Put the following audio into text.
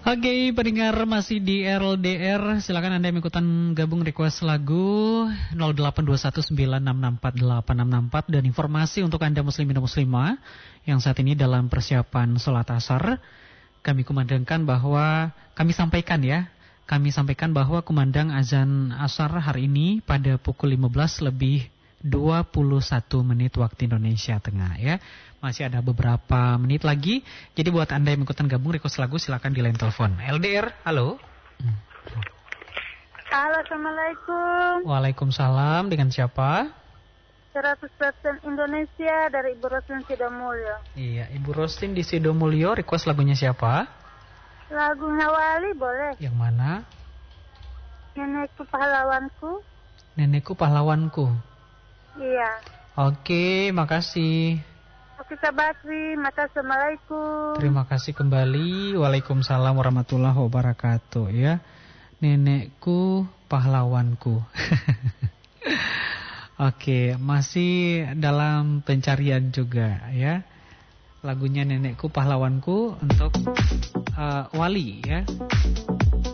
Oke, pendengar masih di LDR. Silakan Anda yang ikutan gabung request lagu 082196648664 dan informasi untuk Anda muslimin dan muslimah yang saat ini dalam persiapan sholat asar. Kami sampaikan bahwa kumandang azan asar hari ini pada pukul 15 lebih 21 menit waktu Indonesia Tengah ya. Masih ada beberapa menit lagi. Jadi buat Anda yang ikutan gabung request lagu silakan di line telepon. LDR, halo. Halo, Assalamualaikum. Waalaikumsalam, dengan siapa? 100% Indonesia dari Ibu Roslin Sidomulyo. Iya, Ibu Roslin di Sidomulyo, request lagunya siapa? Lagunya Wali boleh? Yang mana? Nenekku Pahlawanku. Nenekku Pahlawanku. Iya. Oke, makasih. Oke, Kak Bakri, Assalamualaikum. Terima kasih kembali. Waalaikumsalam warahmatullahi wabarakatuh ya. Nenekku pahlawanku. Oke, masih dalam pencarian juga ya. Lagunya Nenekku Pahlawanku untuk Wali ya.